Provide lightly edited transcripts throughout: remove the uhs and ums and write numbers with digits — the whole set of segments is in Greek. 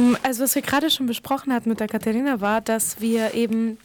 Also was wir gerade schon besprochen hatten mit der Katharina war, dass wir eben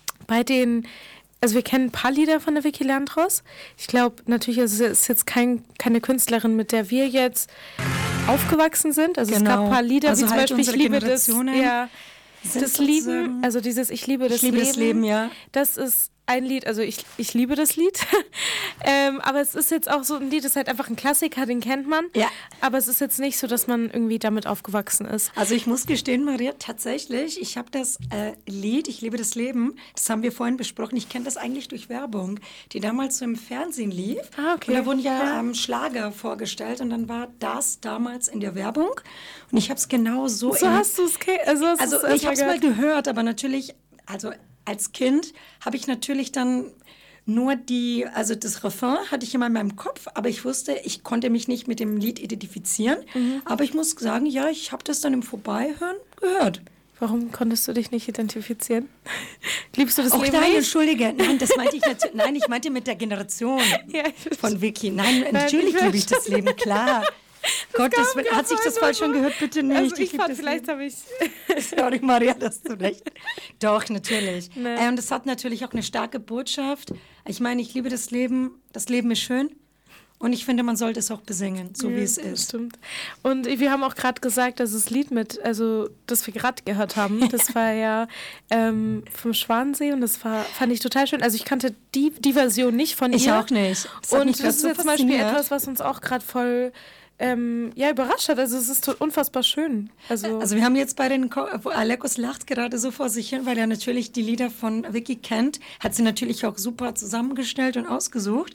also wir kennen ein paar Lieder von der Vicky Leandros. Ich glaube natürlich, also es ist jetzt keine Künstlerin, mit der wir jetzt aufgewachsen sind. Also es gab ein paar Lieder, also wie zum halt Beispiel Ich liebe das, das Lieben, sozusagen. also dieses Ich liebe das Ich liebe Leben. das Leben, ja. Das ist ein Lied, also ich liebe das Lied. Aber es ist jetzt auch so ein Lied, das ist halt einfach ein Klassiker, den kennt man. Ja. Aber es ist jetzt nicht so, dass man irgendwie damit aufgewachsen ist. Also ich muss gestehen, Maria, tatsächlich, ich habe das Lied, Ich liebe das Leben, das haben wir vorhin besprochen, ich kenne das eigentlich durch Werbung, die damals so im Fernsehen lief. Ah, okay. Und da wurden ja Schlager vorgestellt und dann war das damals in der Werbung und ich habe es genau so... So hast du es... Also ich habe es mal gehört, aber natürlich, also als Kind habe ich natürlich dann nur also das Refrain hatte ich immer in meinem Kopf, aber ich wusste, ich konnte mich nicht mit dem Lied identifizieren. Aber ich muss sagen, ja, ich habe das dann im Vorbeihören gehört. Warum konntest du dich nicht identifizieren? Liebst du das Leben? Leben Nein, nicht? Entschuldige. Nein, das meinte ich natürlich. Nein, ich meinte mit der Generation von Vicky. Nein, natürlich liebe ich das Leben, klar. Gottes Willen, hat sich das falsch schon gehört? Bitte nicht. Also ich fand, vielleicht habe ich... Sorry, Maria, das du recht. Doch, natürlich. Nee. Und es hat natürlich auch eine starke Botschaft. Ich meine, ich liebe das Leben ist schön. Und ich finde, man sollte es auch besingen, so wie es ist. Stimmt. Und wir haben auch gerade gesagt, dass das Lied das wir gerade gehört haben, das war ja vom Schwanensee und fand ich total schön. Also ich kannte die Version nicht von ihr. Ich auch nicht. Und das ist jetzt zum Beispiel etwas, was uns auch gerade voll überrascht hat. Also es ist unfassbar schön. Also wir haben jetzt bei Alekos lacht gerade so vor sich hin, weil er natürlich die Lieder von Vicky kennt, hat sie natürlich auch super zusammengestellt und ausgesucht.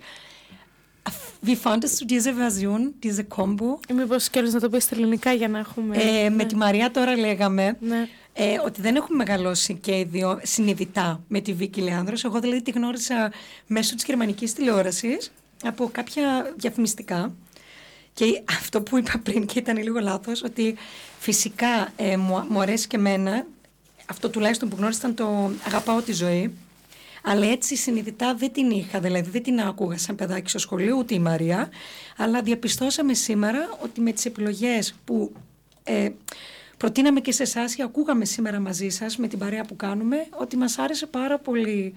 Wie fandest du diese Version, diese Combo? Μήπως σκέλος να το πω στα ελληνικά για να έχουμε... Με τη Μαρία τώρα λέγαμε ότι δεν έχουμε μεγαλώσει και οι δύο συνειδητά με τη Βίκη Λεάνδρος. Εγώ δηλαδή τη γνώρισα μέσω της γερμανικής τηλεόρασης από κάποια διαφημιστικά. Και αυτό που είπα πριν και ήταν λίγο λάθος, ότι φυσικά μου αρέσει και εμένα, αυτό τουλάχιστον που γνώρισα ήταν το Αγαπάω τη ζωή. Αλλά έτσι συνειδητά δεν την είχα, δηλαδή δεν την άκουγα σαν παιδάκι στο σχολείο, ούτε η Μαρία. Αλλά διαπιστώσαμε σήμερα ότι με τις επιλογές που προτείναμε και σε εσάς και ακούγαμε σήμερα μαζί σας, με την παρέα που κάνουμε, ότι μας άρεσε πάρα πολύ.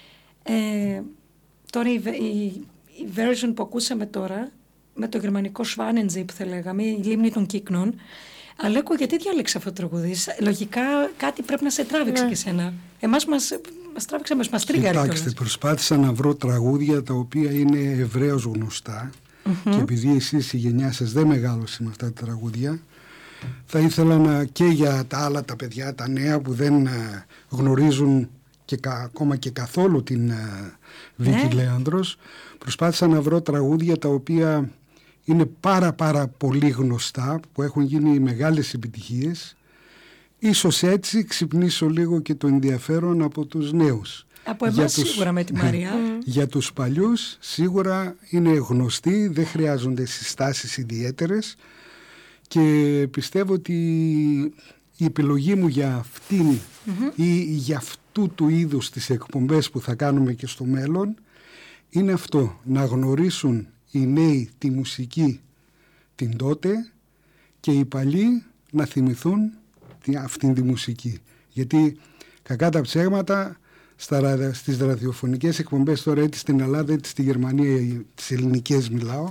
Τώρα η version που ακούσαμε τώρα, με το γερμανικό Schwanensee που θα λέγαμε, η λίμνη των κύκνων. Αλέκο, γιατί διάλεξε αυτό το τραγούδι? Λογικά κάτι πρέπει να σε τράβηξε και σένα. Εμάς μας τράβηξε, μας τρίγαρε. Κοιτάξτε, προσπάθησα να βρω τραγούδια τα οποία είναι ευρέως γνωστά και επειδή εσείς η γενιά σας δεν μεγάλωσε με αυτά τα τραγούδια, θα ήθελα και για τα άλλα τα παιδιά, τα νέα που δεν γνωρίζουν ακόμα και καθόλου την Βίκη Λέανδρος, προσπάθησα να βρω τραγούδια τα οποία είναι πάρα πολύ γνωστά, που έχουν γίνει μεγάλες επιτυχίες. Ίσως έτσι ξυπνήσω λίγο και το ενδιαφέρον από τους νέους. Από εμάς σίγουρα με τη Μαρία. Για τους παλιούς σίγουρα είναι γνωστοί, δεν χρειάζονται συστάσεις ιδιαίτερες και πιστεύω ότι η επιλογή μου για αυτήν ή για αυτού του είδους τις εκπομπές που θα κάνουμε και στο μέλλον είναι αυτό, να γνωρίσουν οι νέοι τη μουσική την τότε και οι παλιοί να θυμηθούν αυτήν τη μουσική. Γιατί κακά τα ψέματα στις ραδιοφωνικές εκπομπές τώρα, είτε στην Ελλάδα είτε στη Γερμανία, τις ελληνικές μιλάω,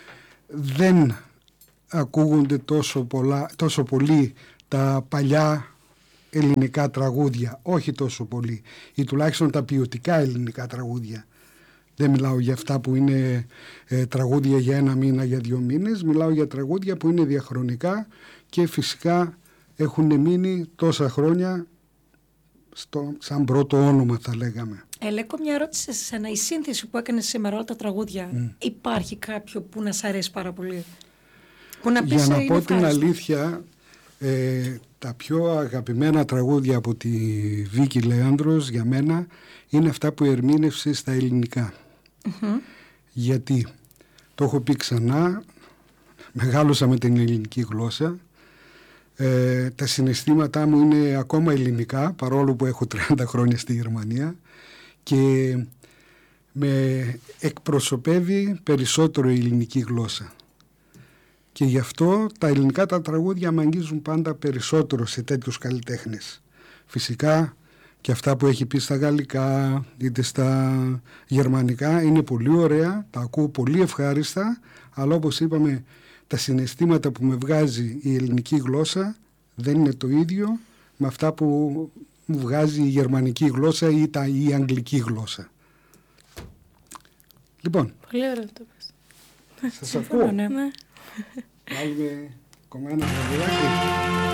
δεν ακούγονται τόσο πολύ τα παλιά ελληνικά τραγούδια, όχι τόσο πολύ, ή τουλάχιστον τα ποιοτικά ελληνικά τραγούδια. Δεν μιλάω για αυτά που είναι τραγούδια για 1 μήνα, για 2 μήνες, μιλάω για τραγούδια που είναι διαχρονικά και φυσικά έχουν μείνει τόσα χρόνια σαν πρώτο όνομα, θα λέγαμε. Λέκο, μια ερώτηση σε σένα. Η σύνθεση που έκανες σήμερα, όλα τα τραγούδια, υπάρχει κάποιο που να σ' αρέσει πάρα πολύ? Που να πεις, για να πω την αλήθεια, τα πιο αγαπημένα τραγούδια από τη Βίκη Λέανδρος για μένα είναι αυτά που ερμήνευσε στα ελληνικά. Γιατί, το έχω πει ξανά, μεγάλωσα με την ελληνική γλώσσα, τα συναισθήματά μου είναι ακόμα ελληνικά, παρόλο που έχω 30 χρόνια στη Γερμανία, και με εκπροσωπεύει περισσότερο η ελληνική γλώσσα. Και γι' αυτό τα ελληνικά τα τραγούδια με αγγίζουν πάντα περισσότερο σε τέτοιους καλλιτέχνες. Φυσικά και αυτά που έχει πει στα γαλλικά είτε στα γερμανικά είναι πολύ ωραία, τα ακούω πολύ ευχάριστα, αλλά όπως είπαμε τα συναισθήματα που με βγάζει η ελληνική γλώσσα δεν είναι το ίδιο με αυτά που μου βγάζει η γερμανική γλώσσα ή η αγγλική γλώσσα. Λοιπόν, πολύ ωραίο το πες. Σας ακούω. Ναι. Βάλουμε κομμένα τραγουδάκι.